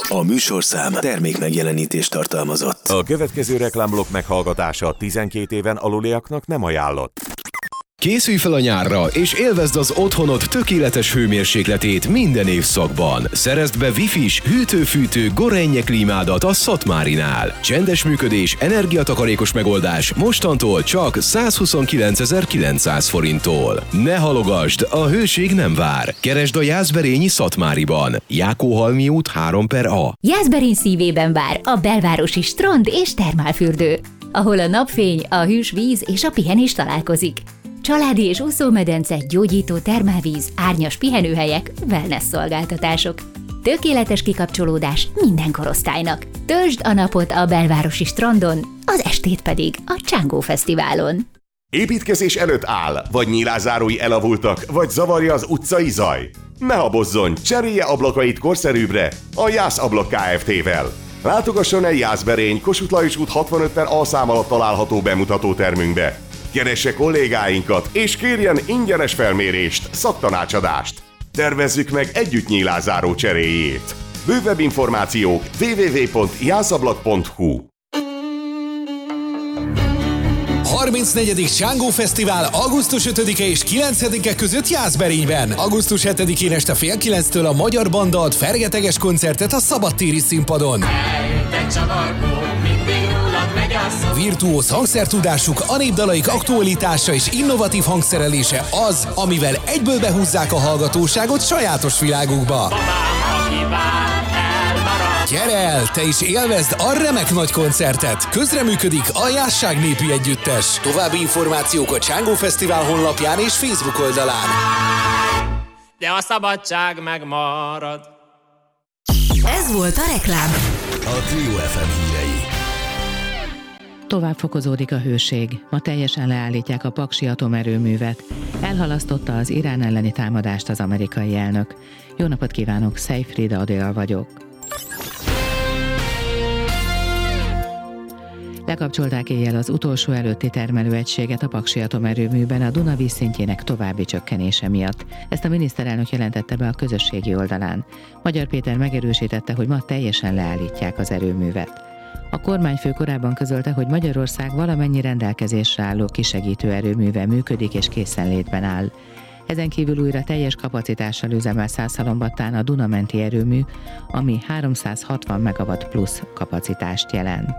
A műsorszám termék megjelenítést tartalmazott. A következő reklámblokk meghallgatása 12 éven aluliaknak nem ajánlott. Készülj fel a nyárra, és élvezd az otthonod tökéletes hőmérsékletét minden évszakban. Szerezd be Wi-Fi-s, hűtő-fűtő Gorenje klímádat a Szatmárinál. Csendes működés, energiatakarékos megoldás mostantól csak 129.900 forinttól. Ne halogasd, a hőség nem vár. Keresd a Jászberényi Szatmáriban. Jákóhalmi út 3/A. Jászberény szívében vár a belvárosi strand és termálfürdő, ahol a napfény, a hűs víz és a pihenés találkozik. Családi és úszómedence, gyógyító termálvíz, árnyas pihenőhelyek, wellness szolgáltatások. Tökéletes kikapcsolódás minden korosztálynak. Töltsd a napot a belvárosi strandon, az estét pedig a Csángó Fesztiválon. Építkezés előtt áll, vagy nyílászárói elavultak, vagy zavarja az utcai zaj. Ne habozzon, cserélje ablakait korszerűbbre a Jász Ablak Kft-vel. Látogasson el Jászberény, Kossuth Lajos út 65/A szám alatt található bemutató termünkbe. Keresse kollégáinkat, és kérjen ingyenes felmérést, szaktanácsadást. Tervezzük meg együtt nyílászáró cseréjét. Bővebb információk www.jászablak.hu. 34. Csángó Fesztivál augusztus 5-e és 9-e között Jászberényben. Augusztus 7-én este fél 9-től a Magyar Banda ad fergeteges koncertet a szabadtéri színpadon. Virtuóz hangszertudásuk, a népdalaik aktualitása és innovatív hangszerelése az, amivel egyből behúzzák a hallgatóságot sajátos világukba. Gyere el, te is élvezd a remek nagy koncertet! Közreműködik a Jásság Népi Együttes. További információk a Csángó Fesztivál honlapján és Facebook oldalán. De a szabadság megmarad. Ez volt a reklám. A Trio FM hírei. Tovább fokozódik a hőség. Ma teljesen leállítják a paksi atomerőművet. Elhalasztotta az Irán elleni támadást az amerikai elnök. Jó napot kívánok, Szejfrida Adél vagyok. Lekapcsolták éjjel az utolsó előtti termelőegységet a paksi atomerőműben a Duna vízszintjének további csökkenése miatt. Ezt a miniszterelnök jelentette be a közösségi oldalán. Magyar Péter megerősítette, hogy ma teljesen leállítják az erőművet. A kormányfő korábban közölte, hogy Magyarország valamennyi rendelkezésre álló kisegítő erőműve működik és készenlétben áll. Ezen kívül újra teljes kapacitással üzemel Szászhalombattán a Duna-menti erőmű, ami 360 megawatt plusz kapacitást jelent.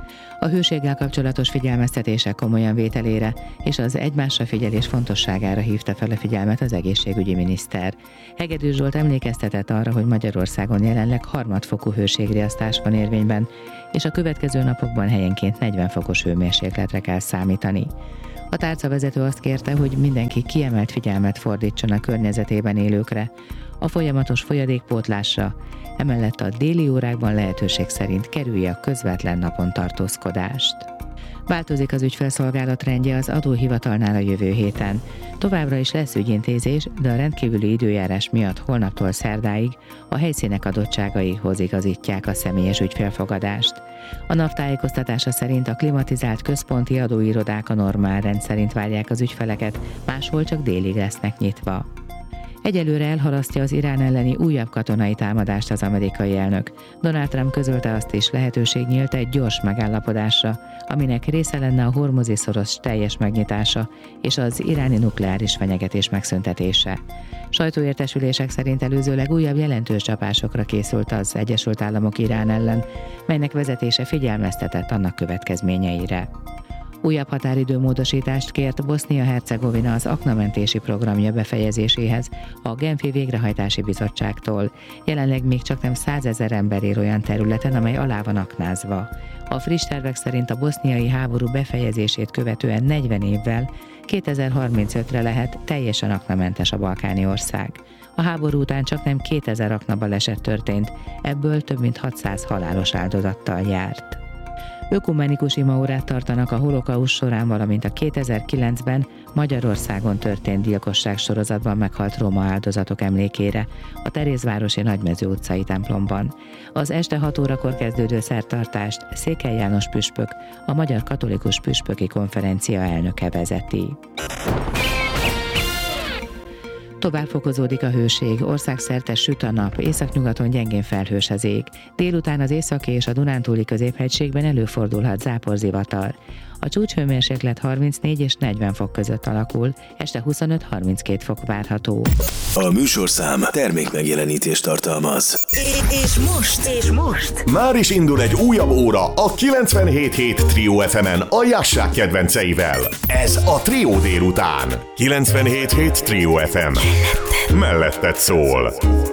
A hőséggel kapcsolatos figyelmeztetések komolyan vételére és az egymásra figyelés fontosságára hívta fel a figyelmet az egészségügyi miniszter. Hegedűs Zsolt emlékeztetett arra, hogy Magyarországon jelenleg harmadfokú hőségriasztás van érvényben, és a következő napokban helyenként 40 fokos hőmérsékletre kell számítani. A tárcavezető azt kérte, hogy mindenki kiemelt figyelmet fordítson a környezetében élőkre, a folyamatos folyadékpótlásra, emellett a déli órákban lehetőség szerint kerülje a közvetlen napon tartózkodást. Változik az ügyfélszolgálat rendje az adóhivatalnál a jövő héten. Továbbra is lesz ügyintézés, de a rendkívüli időjárás miatt holnaptól szerdáig a helyszínek adottságaihoz igazítják a személyes ügyfélfogadást. A NAV tájékoztatása szerint a klimatizált központi adóirodák a normál rend szerint várják az ügyfeleket, máshol csak délig lesznek nyitva. Egyelőre elhalasztja az Irán elleni újabb katonai támadást az amerikai elnök. Donald Trump közölte azt is, lehetőség nyílt egy gyors megállapodásra, aminek része lenne a Hormuzi-szoros teljes megnyitása és az iráni nukleáris fenyegetés megszüntetése. Sajtóértesülések szerint előzőleg újabb jelentős csapásokra készült az Egyesült Államok Irán ellen, melynek vezetése figyelmeztetett annak következményeire. Újabb határidőmódosítást kért Bosznia-Hercegovina az aknamentési programja befejezéséhez a Genfi Végrehajtási Bizottságtól. Jelenleg még csaknem 100 000 ember él olyan területen, amely alá van aknázva. A friss tervek szerint a boszniai háború befejezését követően 40 évvel, 2035-re lehet teljesen aknamentes a balkáni ország. A háború után csaknem 2000 aknabaleset történt, ebből több mint 600 halálos áldozattal járt. Ökumenikus imaórát tartanak a holokauszt során, valamint a 2009-ben Magyarországon történt gyilkosság sorozatban meghalt roma áldozatok emlékére a Terézvárosi Nagymező utcai templomban. Az este 6 órakor kezdődő szertartást Székely János püspök, a Magyar Katolikus Püspöki Konferencia elnöke vezeti. Tovább fokozódik a hőség, országszerte süt a nap, északnyugaton gyengén felhős az ég. Délután az északi és a Dunántúli középhegységben előfordulhat záporzivatar. A csúcshőmérséklet 34 és 40 fok között alakul, este 25-32 fok várható. A műsorszám termékmegjelenítést tartalmaz. És most? Már is indul egy újabb óra a 97.7 Trio FM-en a Jásszák kedvenceivel. Ez a Trio délután. 97.7 Trio FM. Melletted szól.